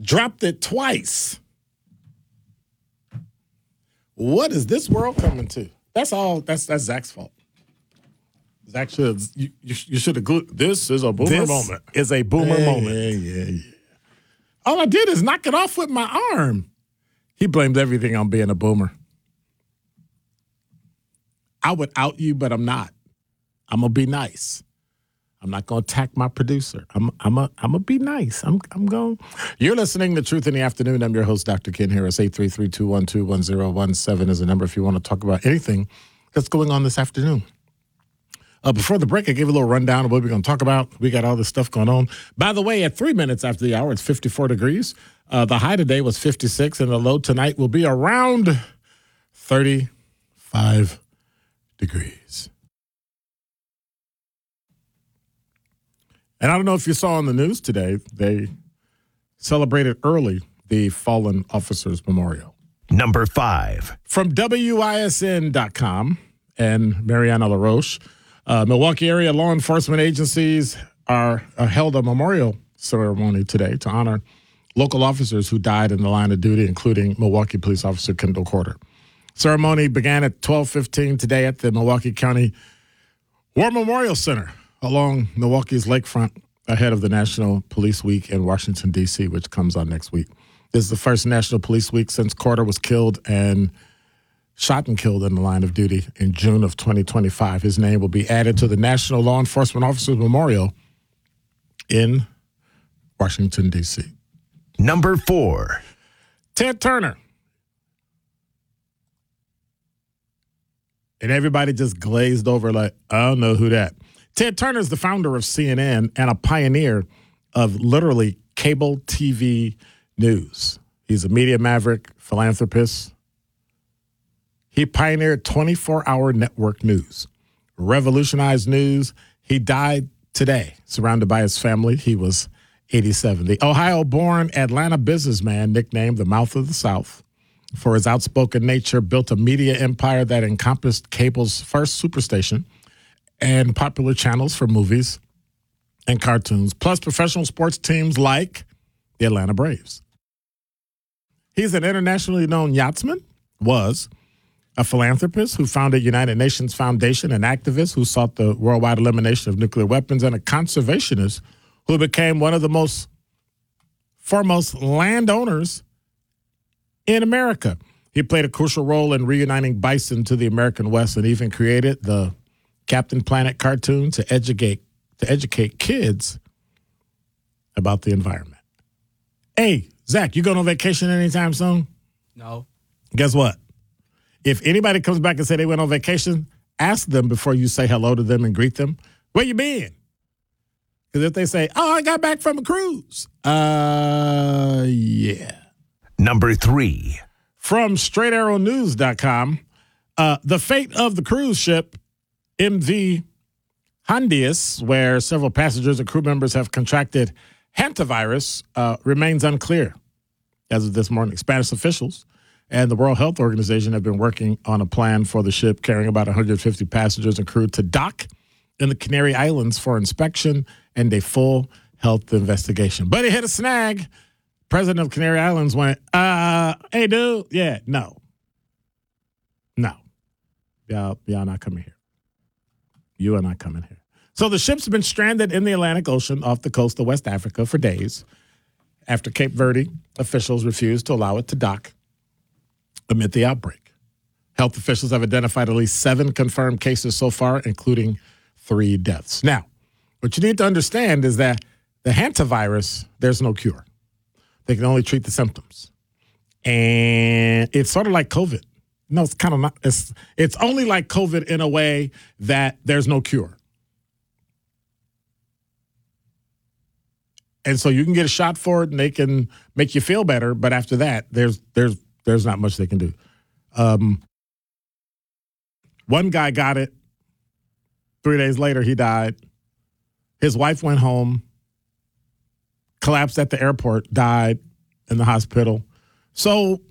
dropped it twice. What is this world coming to? That's all. That's Zach's fault. Zach should you should have glued. This is a boomer moment. Is a boomer moment. Yeah. All I did is knock it off with my arm. He blames everything on being a boomer. I would out you, but I'm not. I'm gonna be nice. I'm not gonna attack my producer. I'm gonna be nice. I'm going. You're listening to Truth in the Afternoon. I'm your host, Dr. Ken Harris. 833-212-1017 is the number if you want to talk about anything that's going on this afternoon. Before the break, I gave a little rundown of what we're going to talk about. We got all this stuff going on. By the way, at 3 minutes after the hour, it's 54 degrees. The high today was 56, and the low tonight will be around 35 degrees. And I don't know if you saw on the news today, they celebrated early the Fallen Officers Memorial. Number 5. From WISN.com and Mariana LaRoche, Milwaukee area law enforcement agencies held a memorial ceremony today to honor local officers who died in the line of duty, including Milwaukee Police Officer Kendall Corder. Ceremony began at 12:15 today at the Milwaukee County War Memorial Center along Milwaukee's lakefront ahead of the National Police Week in Washington, D.C., which comes on next week. This is the first National Police Week since Corder was shot and killed in the line of duty in June of 2025. His name will be added to the National Law Enforcement Officers Memorial in Washington, D.C. Number 4. Ted Turner. And everybody just glazed over like, I don't know who that. Ted Turner is the founder of CNN and a pioneer of literally cable TV news. He's a media maverick, philanthropist. He pioneered 24-hour network news, revolutionized news. He died today, surrounded by his family. He was 87. The Ohio-born Atlanta businessman, nicknamed the Mouth of the South, for his outspoken nature, built a media empire that encompassed cable's first superstation and popular channels for movies and cartoons, plus professional sports teams like the Atlanta Braves. He's an internationally known yachtsman, was a philanthropist who founded United Nations Foundation, an activist who sought the worldwide elimination of nuclear weapons, and a conservationist who became one of the most foremost landowners in America. He played a crucial role in reuniting bison to the American West and even created the Captain Planet cartoon to educate kids about the environment. Hey, Zach, you going on vacation anytime soon? No. Guess what? If anybody comes back and say they went on vacation, ask them before you say hello to them and greet them, where you been? Because if they say, oh, I got back from a cruise. Yeah. Number 3. From StraightArrowNews.com, the fate of the cruise ship MV Hondius, where several passengers and crew members have contracted hantavirus, remains unclear. As of this morning, Spanish officials and the World Health Organization have been working on a plan for the ship carrying about 150 passengers and crew to dock in the Canary Islands for inspection and a full health investigation. But it hit a snag. President of Canary Islands went, hey, dude, yeah, no. Y'all not coming here. You are not coming here. So the ship's been stranded in the Atlantic Ocean off the coast of West Africa for days after Cape Verde officials refused to allow it to dock amid the outbreak. Health officials have identified at least 7 confirmed cases so far, including 3 deaths. Now, what you need to understand is that the hantavirus, there's no cure. They can only treat the symptoms. And it's sort of like COVID. No, it's kind of not. It's only like COVID in a way that there's no cure. And so you can get a shot for it and they can make you feel better. But after that, there's not much they can do. One guy got it. 3 days later, he died. His wife went home, collapsed at the airport, died in the hospital. So